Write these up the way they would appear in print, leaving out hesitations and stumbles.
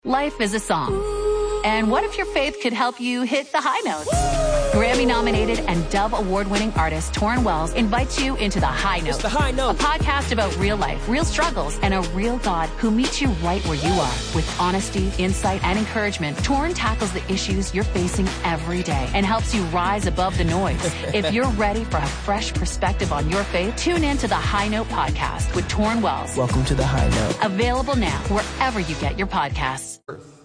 Life is a song. And what if your faith could help you hit the high notes? Grammy-nominated and Dove Award-winning artist Torrin Wells invites you into The High Note. It's The High Note. A podcast about real life, real struggles, and a real God who meets you right where you are. With honesty, insight, and encouragement, Torrin tackles the issues you're facing every day and helps you rise above the noise. If you're ready for a fresh perspective on your faith, tune in to The High Note podcast with Torrin Wells. Welcome to The High Note. Available now wherever you get your podcasts.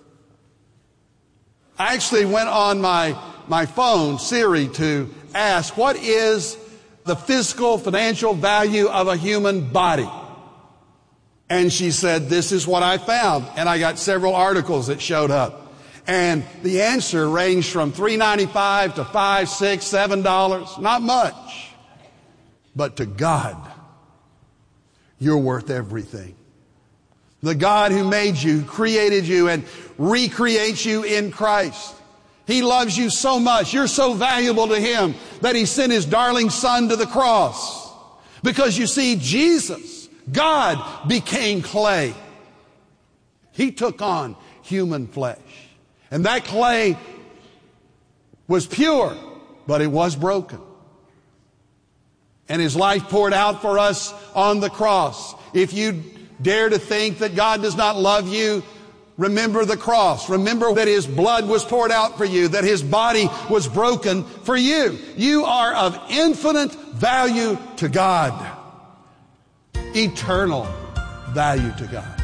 I actually went on my phone, Siri, to ask, what is the physical, financial value of a human body? And she said, this is what I found. And I got several articles that showed up. And the answer ranged from $3.95 to $5, $6, $7. Not much. But to God, you're worth everything. The God who made you, created you, and recreates you in Christ. He loves you so much. You're so valuable to Him that He sent His darling Son to the cross. Because you see, Jesus, God, became clay. He took on human flesh. And that clay was pure, but it was broken. And His life poured out for us on the cross. If you dare to think that God does not love you, remember the cross. Remember that His blood was poured out for you, that His body was broken for you. You are of infinite value to God. Eternal value to God.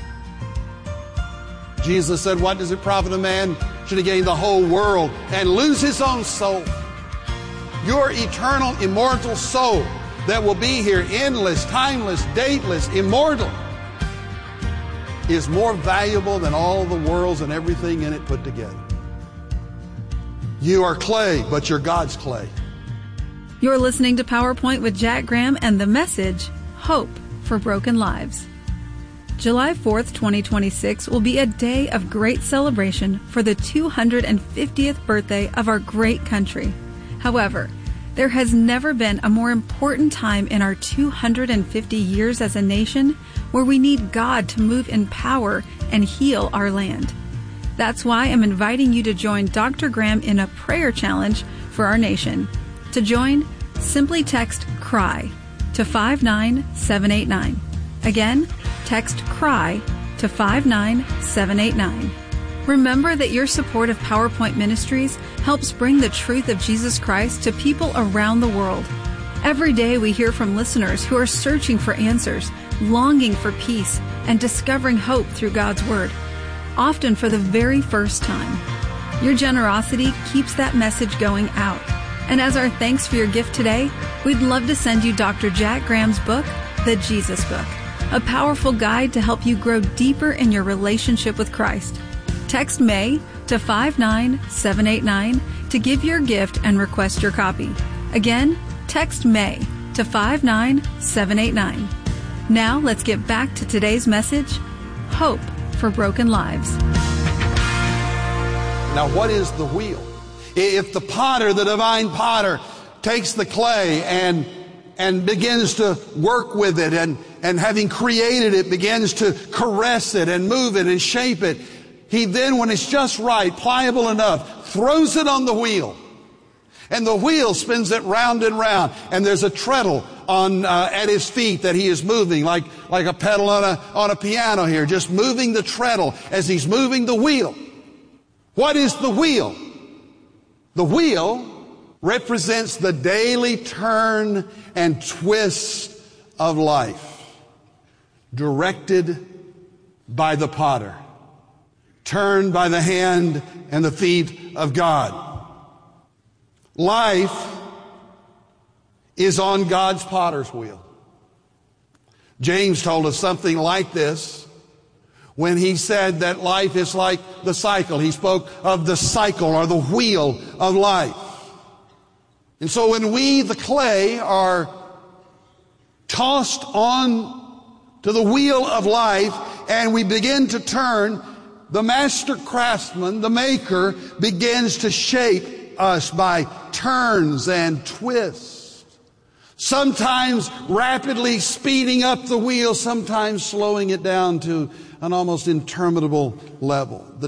Jesus said, what does it profit a man should he gain the whole world and lose his own soul? Your eternal, immortal soul that will be here, endless, timeless, dateless, immortal, is more valuable than all the worlds and everything in it put together. You are clay, but you're God's clay. You're listening to PowerPoint with Jack Graham and the message, Hope for Broken Lives. July 4th, 2026 will be a day of great celebration for the 250th birthday of our great country. However, there has never been a more important time in our 250 years as a nation where we need God to move in power and heal our land. That's why I'm inviting you to join Dr. Graham in a prayer challenge for our nation. To join, simply text CRY to 59789. Again, text CRY to 59789. Remember that your support of PowerPoint Ministries helps bring the truth of Jesus Christ to people around the world. Every day we hear from listeners who are searching for answers, longing for peace, and discovering hope through God's Word, often for the very first time. Your generosity keeps that message going out. And as our thanks for your gift today, we'd love to send you Dr. Jack Graham's book, The Jesus Book, a powerful guide to help you grow deeper in your relationship with Christ. Text May to 59789 to give your gift and request your copy. Again, text May to 59789. Now let's get back to today's message, Hope for Broken Lives. Now what is the wheel? If the potter, the divine potter, takes the clay and begins to work with it and having created it, begins to caress it and move it and shape it, he then, when it's just right, pliable enough, throws it on the wheel. And the wheel spins it round and round. And there's a treadle on at his feet that he is moving, like a pedal on a piano here, just moving the treadle as he's moving the wheel. What is the wheel? The wheel represents the daily turn and twist of life, directed by the potter, turned by the hand and the feet of God. Life is on God's potter's wheel. James told us something like this when he said that life is like the cycle. He spoke of the cycle or the wheel of life. And so when we, the clay, are tossed on to the wheel of life and we begin to turn, the master craftsman, the maker, begins to shape us by turns and twists. Sometimes rapidly speeding up the wheel, sometimes slowing it down to an almost interminable level. The